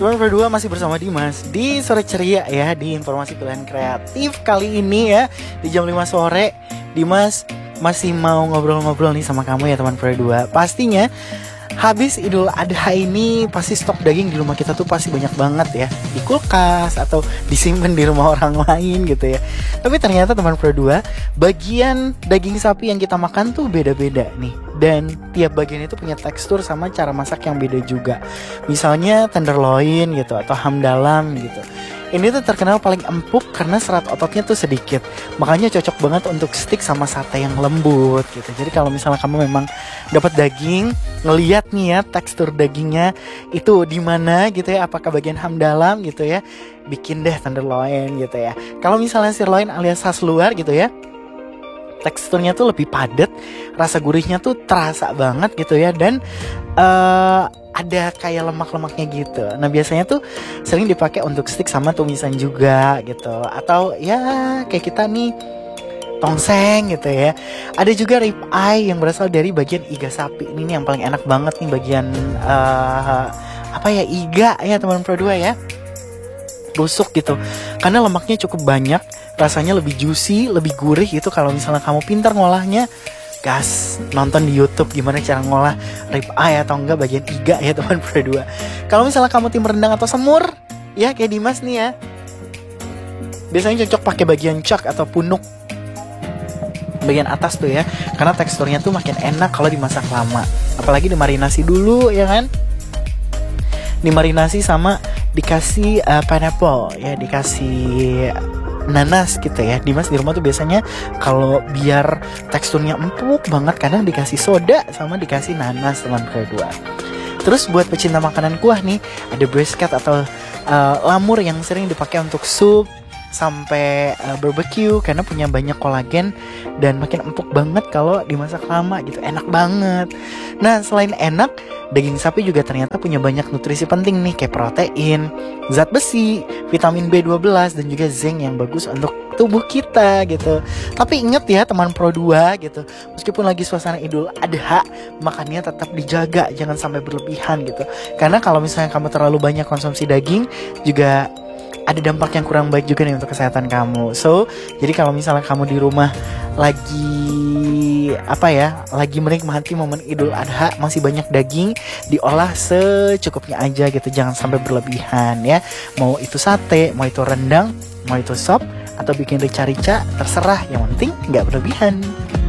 Teman berdua masih bersama Dimas di Sore Ceria ya, di Informasi Pilihan Kreatif. Kali ini ya di jam 5 sore Dimas masih mau ngobrol-ngobrol nih sama kamu ya teman berdua. Pastinya habis Idul Adha ini pasti stok daging di rumah kita tuh pasti banyak banget ya, di kulkas atau disimpan di rumah orang lain gitu ya. Tapi ternyata teman berdua, bagian daging sapi yang kita makan tuh beda-beda nih. Dan tiap bagian itu punya tekstur sama cara masak yang beda juga. Misalnya tenderloin gitu atau hamdalam gitu. Ini tuh terkenal paling empuk karena serat ototnya tuh sedikit. Makanya cocok banget untuk stick sama sate yang lembut gitu. Jadi kalau misalnya kamu memang dapat daging, ngeliat nih ya tekstur dagingnya itu di mana gitu ya, apakah bagian hamdalam gitu ya, bikin deh tenderloin gitu ya. Kalau misalnya sirloin alias khas luar gitu ya, teksturnya tuh lebih padat, rasa gurihnya tuh terasa banget gitu ya, dan ada kayak lemak-lemaknya gitu. Nah biasanya tuh sering dipakai untuk stick sama tumisan juga gitu, atau ya kayak kita nih tongseng gitu ya. Ada juga rib eye yang berasal dari bagian iga sapi. Ini nih yang paling enak banget nih, bagian iga ya teman berdua ya, rusuk gitu, karena lemaknya cukup banyak, rasanya lebih juicy, lebih gurih gitu. Kalau misalnya kamu pintar ngolahnya, gas, nonton di YouTube gimana cara ngolah rib eye atau enggak bagian iga ya teman berdua. Kalau misalnya kamu tim rendang atau semur ya kayak Dimas nih ya, biasanya cocok pakai bagian chuck atau punuk bagian atas tuh ya, karena teksturnya tuh makin enak kalau dimasak lama. Apalagi dimarinasi dulu ya kan, dimarinasi sama dikasih pineapple ya, dikasih nanas gitu ya. Dimas di rumah tuh biasanya kalau biar teksturnya empuk banget, kadang dikasih soda sama dikasih nanas teman berdua. Terus buat pecinta makanan kuah nih, ada brisket atau lamur yang sering dipakai untuk sup sampai barbecue karena punya banyak kolagen dan makin empuk banget kalau dimasak lama gitu, enak banget. Nah selain enak, daging sapi juga ternyata punya banyak nutrisi penting nih, kayak protein, zat besi, vitamin B12 dan juga zinc yang bagus untuk tubuh kita gitu. Tapi inget ya teman Pro 2 gitu, meskipun lagi suasana Idul Adha, makannya tetap dijaga, jangan sampai berlebihan gitu. Karena kalau misalnya kamu terlalu banyak konsumsi daging juga ada dampak yang kurang baik juga nih untuk kesehatan kamu. So, jadi kalau misalnya kamu di rumah lagi lagi menikmati momen Idul Adha, masih banyak daging, diolah secukupnya aja gitu, jangan sampai berlebihan ya. Mau itu sate, mau itu rendang, mau itu sop, atau bikin rica-rica, terserah, yang penting nggak berlebihan.